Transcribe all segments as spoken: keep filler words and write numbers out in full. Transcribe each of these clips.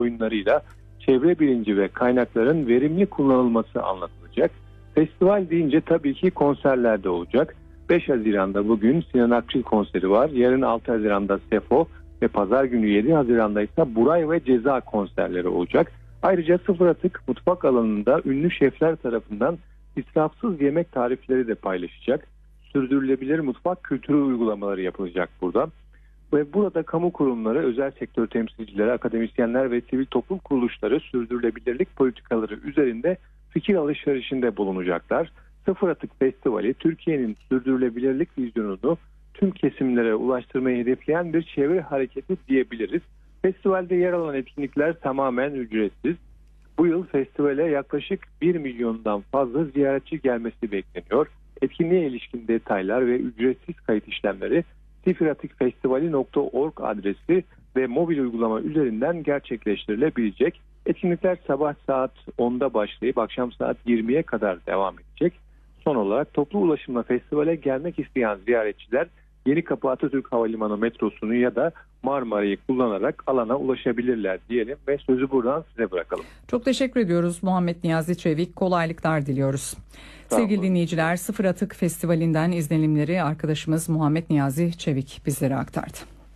oyunlarıyla çevre bilinci ve kaynakların verimli kullanılması anlatılacak. Festival deyince tabii ki konserler de olacak. beş Haziran'da bugün Sinan Akçıl konseri var. Yarın altı Haziran'da Sefo ve pazar günü yedi Haziran'da ise Buray ve Ceza konserleri olacak. Ayrıca Sıfır Atık mutfak alanında ünlü şefler tarafından israfsız yemek tarifleri de paylaşacak. Sürdürülebilir mutfak kültürü uygulamaları yapılacak burada. Ve burada kamu kurumları, özel sektör temsilcileri, akademisyenler ve sivil toplum kuruluşları sürdürülebilirlik politikaları üzerinde fikir alışverişinde bulunacaklar. Sıfır Atık Festivali Türkiye'nin sürdürülebilirlik vizyonunu tüm kesimlere ulaştırmayı hedefleyen bir çevre hareketi diyebiliriz. Festivalde yer alan etkinlikler tamamen ücretsiz. Bu yıl festivale yaklaşık bir milyondan fazla ziyaretçi gelmesi bekleniyor. Etkinliğe ilişkin detaylar ve ücretsiz kayıt işlemleri sıfır atık festivali nokta org adresi ve mobil uygulama üzerinden gerçekleştirilebilecek. Etkinlikler sabah saat onda başlayıp akşam saat yirmiye kadar devam edecek. Son olarak toplu ulaşımla festivale gelmek isteyen ziyaretçiler Yenikapı Atatürk Havalimanı metrosunu ya da Marmara'yı kullanarak alana ulaşabilirler diyelim ve sözü buradan size bırakalım. Çok teşekkür ediyoruz Muhammed Niyazi Çevik. Kolaylıklar diliyoruz. Sevgili dinleyiciler, Sıfır Atık Festivali'nden izlenimleri arkadaşımız Muhammed Niyazi Çevik bizlere aktardı.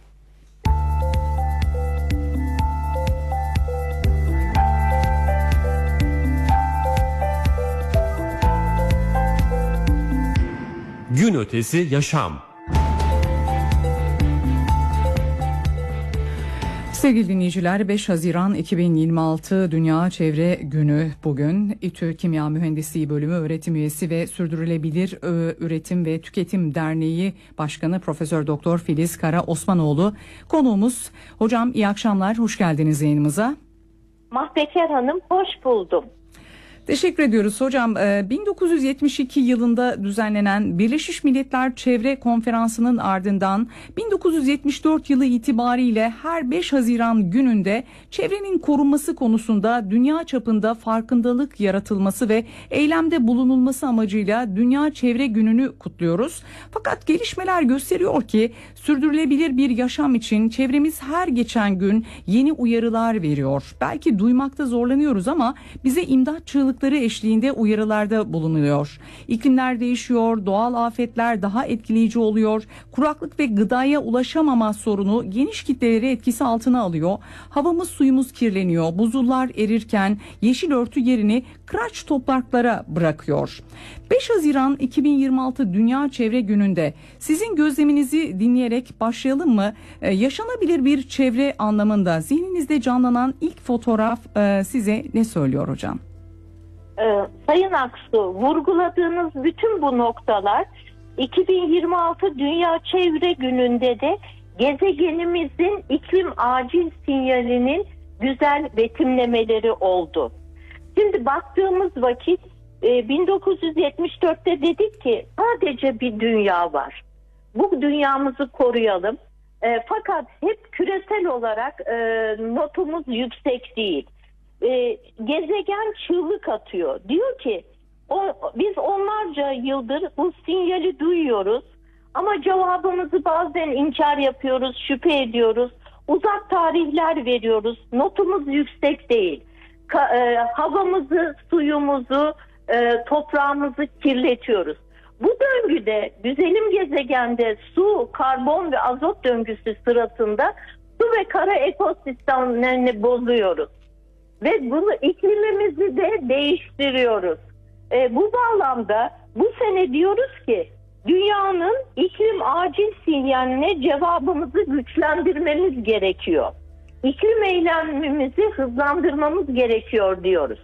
Gün ötesi yaşam. Sevgili dinleyiciler, beş Haziran iki bin yirmi altı Dünya Çevre Günü bugün. İTÜ Kimya Mühendisliği Bölümü öğretim üyesi ve Sürdürülebilir Üretim ve Tüketim Derneği Başkanı Profesör Doktor Filiz Kara Osmanoğlu konuğumuz. Hocam iyi akşamlar, hoş geldiniz yayınımıza. Mahpeker Hanım, hoş buldum. Teşekkür ediyoruz hocam. bin dokuz yüz yetmiş iki yılında düzenlenen Birleşmiş Milletler Çevre Konferansı'nın ardından bin dokuz yüz yetmiş dört yılı itibariyle her beş Haziran gününde çevrenin korunması konusunda dünya çapında farkındalık yaratılması ve eylemde bulunulması amacıyla Dünya Çevre Günü'nü kutluyoruz. Fakat gelişmeler gösteriyor ki sürdürülebilir bir yaşam için çevremiz her geçen gün yeni uyarılar veriyor. Belki duymakta zorlanıyoruz ama bize imdat çığlıkları eşliğinde uyarılarda bulunuyor. İklimler değişiyor, doğal afetler daha etkileyici oluyor, kuraklık ve gıdaya ulaşamama sorunu geniş kitleleri etkisi altına alıyor, havamız suyumuz kirleniyor, buzullar erirken yeşil örtü yerini kıraç topraklara bırakıyor. beş Haziran iki bin yirmi altı Dünya Çevre Günü'nde sizin gözleminizi dinleyerek başlayalım mı? Ee, yaşanabilir bir çevre anlamında zihninizde canlanan ilk fotoğraf e, size ne söylüyor hocam? Ee, Sayın Aksu, vurguladığınız bütün bu noktalar iki bin yirmi altı Dünya Çevre Günü'nde de gezegenimizin iklim acil sinyalinin güzel betimlemeleri oldu. Şimdi baktığımız vakit e, bin dokuz yüz yetmiş dörtte dedik ki sadece bir dünya var. Bu dünyamızı koruyalım. E, fakat hep küresel olarak e, notumuz yüksek değil. E, gezegen çığlık atıyor. Diyor ki o, biz onlarca yıldır bu sinyali duyuyoruz ama cevabımızı bazen inkar yapıyoruz, şüphe ediyoruz, uzak tarihler veriyoruz, notumuz yüksek değil. Ka, e, havamızı, suyumuzu, e, toprağımızı kirletiyoruz. Bu döngüde güzelim gezegende su, karbon ve azot döngüsü sırasında su ve kara ekosistemlerini bozuyoruz. Ve bunu iklimimizi de değiştiriyoruz. E, bu bağlamda bu sene diyoruz ki dünyanın iklim acil sinyaline cevabımızı güçlendirmemiz gerekiyor. İklim eylemimizi hızlandırmamız gerekiyor diyoruz.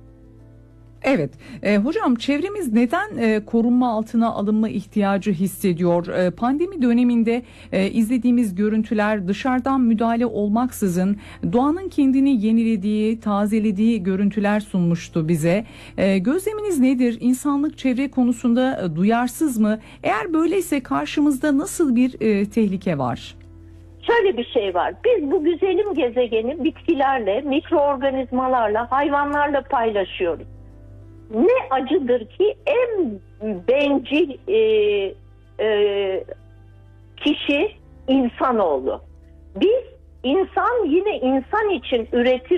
Evet, e, hocam çevremiz neden e, korunma altına alınma ihtiyacı hissediyor? E, pandemi döneminde e, izlediğimiz görüntüler dışarıdan müdahale olmaksızın doğanın kendini yenilediği, tazelediği görüntüler sunmuştu bize. E, gözleminiz nedir? İnsanlık çevre konusunda e, duyarsız mı? Eğer böyleyse karşımızda nasıl bir e, tehlike var? Şöyle bir şey var. Biz bu güzelim gezegeni bitkilerle, mikroorganizmalarla, hayvanlarla paylaşıyoruz. Ne acıdır ki en bencil e, e, kişi insanoğlu. Biz insan yine insan için üretir